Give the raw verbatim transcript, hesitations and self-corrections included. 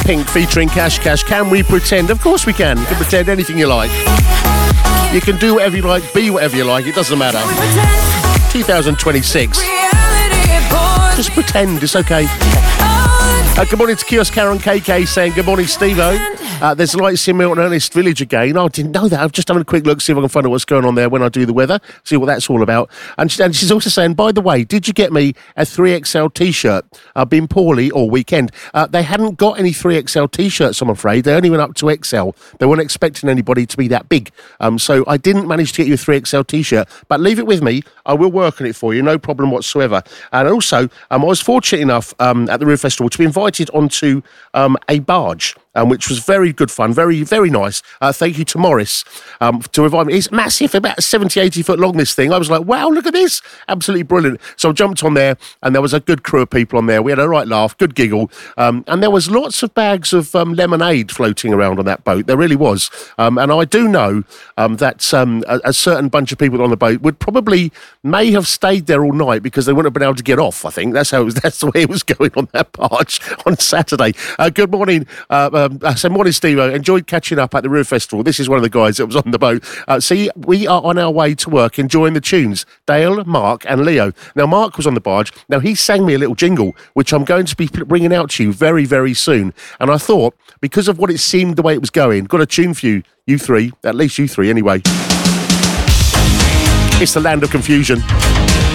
Pink featuring Cash Cash. Can we pretend? Of course we can. You can pretend anything you like. You can do whatever you like, be whatever you like. It doesn't matter. twenty twenty-six. Just pretend. It's okay. Uh, good morning to Kiosk Karen K K saying good morning, Steve-O. Uh, there's lights in Milton Ernest Village again. Oh, I didn't know that. I'm just having a quick look, see if I can find out what's going on there when I do the weather, see what that's all about. And, she, and she's also saying, by the way, did you get me a three X L T-shirt? I've been poorly all weekend. Uh, they hadn't got any three X L T-shirts, I'm afraid. They only went up to X L. They weren't expecting anybody to be that big. Um, so I didn't manage to get you a three X L T-shirt. But leave it with me. I will work on it for you, no problem whatsoever. And also, um, I was fortunate enough um, at the Roof Festival to be invited onto um, a barge. Um, which was very good fun, very, very nice. Uh, thank you to Morris um, to invite me. It's massive, about seventy, eighty foot long, this thing. I was like, wow, look at this. Absolutely brilliant. So I jumped on there, and there was a good crew of people on there. We had a right laugh, good giggle. Um, and there was lots of bags of um, lemonade floating around on that boat. There really was. Um, and I do know um, that um, a, a certain bunch of people on the boat would probably may have stayed there all night because they wouldn't have been able to get off, I think. That's how it was. That's the way it was going on that barge on Saturday. Uh, good morning, uh, uh, Um, so morning, Steve. I enjoyed catching up at the Roof Festival. This is one of the guys that was on the boat. Uh, see, we are on our way to work enjoying the tunes. Dale, Mark and Leo. Now, Mark was on the barge. Now, he sang me a little jingle, which I'm going to be bringing out to you very, very soon. And I thought, because of what it seemed the way it was going, got a tune for you, you three, at least you three anyway. It's the Land of Confusion.